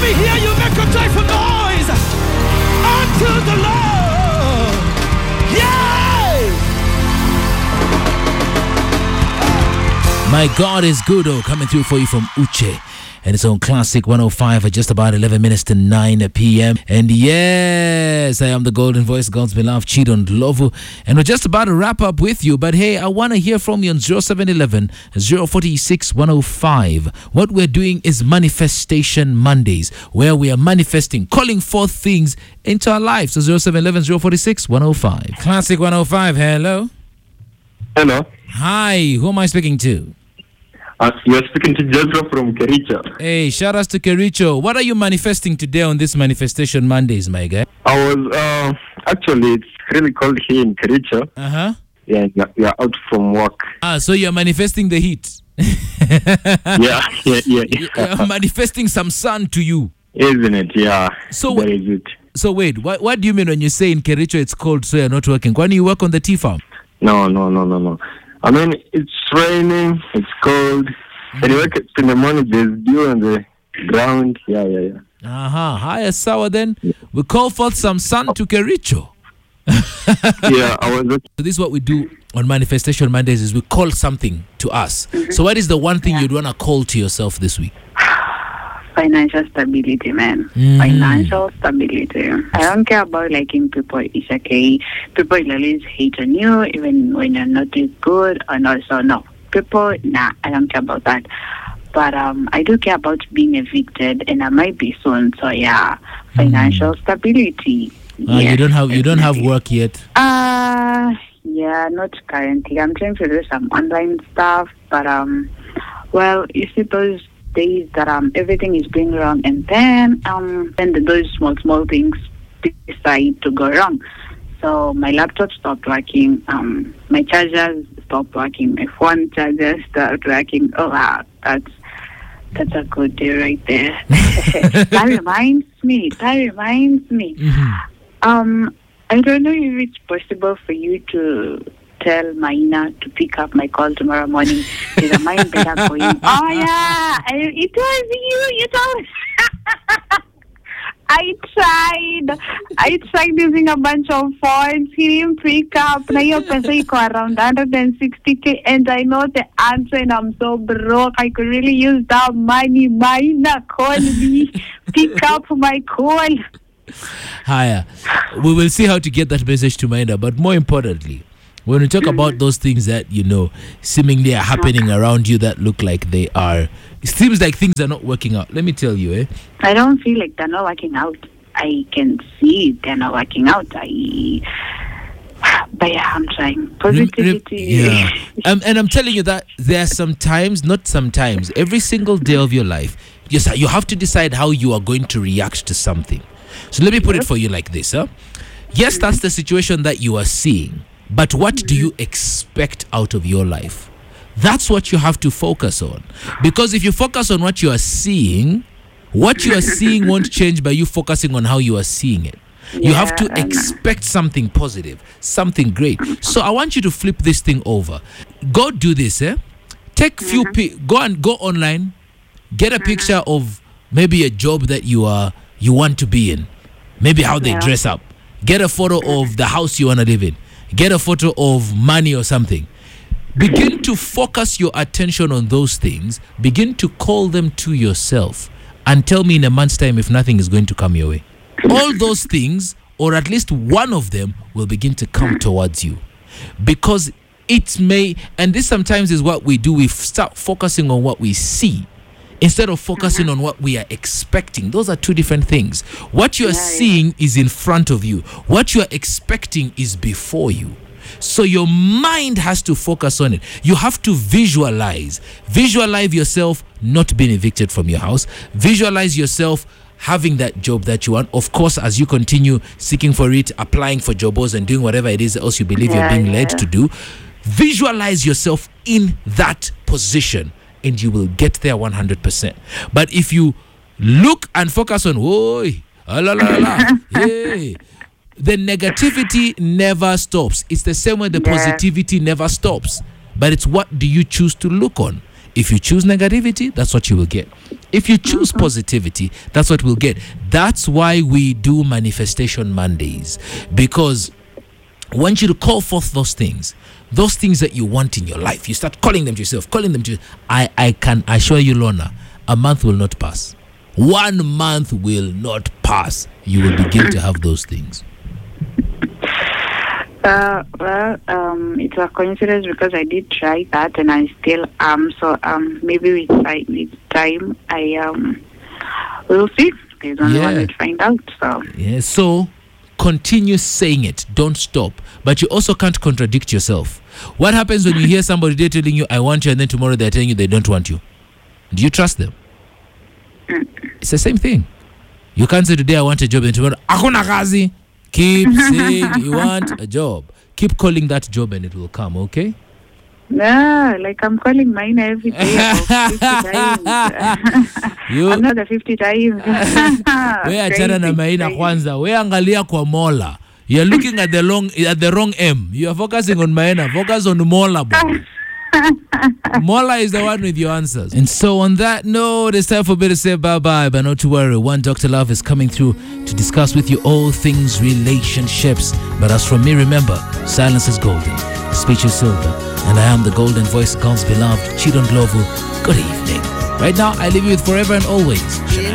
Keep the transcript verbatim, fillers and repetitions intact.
me hear you make a joyful noise unto the Lord. Yeah! My God is good, oh, coming through for you from Uche. And it's on Classic one oh five at just about eleven minutes to nine p.m. And yes, I am the golden voice, God's beloved Chidon Lovu. And we're just about to wrap up with you. But hey, I want to hear from you on zero seven one one, zero four six, one oh five. What we're doing is Manifestation Mondays, where we are manifesting, calling forth things into our lives. So zero seven one one, zero four six, one oh five. Classic one oh five, hello. Hello. Hi, who am I speaking to? Uh, you're speaking to Joshua from Kericho. Hey, shout outs to Kericho. What are you manifesting today on this Manifestation Mondays, my guy? I was, uh, actually, it's really cold here in Kericho. Uh-huh. Yeah, we are out from work. Ah, so you're manifesting the heat. yeah, yeah, yeah. yeah. You're manifesting some sun to you. Isn't it? Yeah. So, that is it. So wait, what, what do you mean when you say in Kericho it's cold so you're not working? Why do you work on the tea farm? No, no, no, no, no. I mean, it's raining, it's cold. Mm. And you wake up in the morning, there's dew on the ground. Yeah, yeah, yeah. Uh-huh. Hi, Sawa then. Yeah. We call forth some sun to Kericho. yeah, I was. So this is what we do on Manifestation Mondays is we call something to us. Mm-hmm. So what is the one thing yeah. you'd want to call to yourself this week? Financial stability, man. Mm. Financial stability. I don't care about liking people. It's okay. People will always hate on you, even when you're not doing good. And also, no. People, nah, I don't care about that. But um, I do care about being evicted, and I might be soon. So yeah, financial mm. stability. Uh, yes, you don't have you don't have work yet. Uh yeah, not currently. I'm trying to do some online stuff, but um, well, you see those days that um everything is going wrong, and then um then those small small things decide to go wrong. So my laptop stopped working, um my chargers stopped working, my phone charger stopped working. Oh wow, that's that's a good day right there. That reminds me. That reminds me. Mm-hmm. Um I don't know if it's possible for you to tell Maina to pick up my call tomorrow morning. There's a mind better for you. Oh yeah, I, it was you. You told. I tried. I tried using a bunch of phones. He didn't pick up. Now your pesa iko around one hundred sixty k, and I know the answer, and I'm so broke. I could really use that money. Maina, call me. Pick up my call. Higher. We will see how to get that message to Maina, but more importantly, when we talk about those things that, you know, seemingly are happening around you that look like they are, it seems like things are not working out. Let me tell you, eh? I don't feel like they're not working out. I can see they're not working out. I, but yeah, I'm trying. Positivity. Yeah. um, and I'm telling you that there are some times, not sometimes, every single day of your life, yes, you have to decide how you are going to react to something. So let me put it for you like this, huh? Yes, that's the situation that you are seeing. But what do you expect out of your life? That's what you have to focus on. Because if you focus on what you are seeing, what you are seeing won't change by you focusing on how you are seeing it. You yeah, have to expect something positive, something great. So I want you to flip this thing over. Go do this, eh? Take few mm-hmm. pi- go and go online, get a picture mm-hmm. of maybe a job that you are you want to be in. Maybe how they yeah. dress up. Get a photo of the house you want to live in. Get a photo of money or something. Begin to focus your attention on those things. Begin to call them to yourself. And tell me in a month's time if nothing is going to come your way. All those things, or at least one of them, will begin to come towards you. Because it may, and this sometimes is what we do, we start focusing on what we see instead of focusing on what we are expecting. Those are two different things. What you are yeah, seeing yeah. is in front of you. What you are expecting is before you. So your mind has to focus on it. You have to visualize. Visualize yourself not being evicted from your house. Visualize yourself having that job that you want. Of course, as you continue seeking for it, applying for jobs and doing whatever it is else you believe yeah, you're being yeah. led to do. Visualize yourself in that position. And you will get there one hundred percent. But if you look and focus on, oi, la la la la, hey, the negativity never stops. It's the same way the yeah. positivity never stops. But it's what do you choose to look on? If you choose negativity, that's what you will get. If you choose positivity, that's what we'll get. That's why we do Manifestation Mondays, because I want you to call forth those things, those things that you want in your life. You start calling them to yourself, calling them to I, I can assure you, Lorna, a month will not pass. One month will not pass. You will begin to have those things. Uh, well, um, it's a coincidence because I did try that and I still am. So um, maybe with, time- with time, I um, will see. There's only Yeah. one way to find out. So Yeah, so continue saying it. Don't stop. But you also can't contradict yourself. What happens when you hear somebody today telling you, I want you, and then tomorrow they're telling you they don't want you? Do you trust them? It's the same thing. You can't say today I want a job and tomorrow, hakuna kazi. Keep saying you want a job. Keep calling that job and it will come, okay? yeah, like I'm calling mine every day about fifty times. You Another fifty times. we achana na Crazy, maina crazy. kwanza. We angalia kwa Mola. You're looking at the long at the wrong M. You are focusing on Maina. Focus on Mola, boy. Mola is the one with your answers. And so on that note, it's time for me to say bye-bye, but not to worry. One Doctor Love is coming through to discuss with you all things relationships. But as from me, remember, silence is golden, speech is silver, and I am the golden voice of God's beloved, Chidon Glovu. Good evening. Right now, I leave you with forever and always.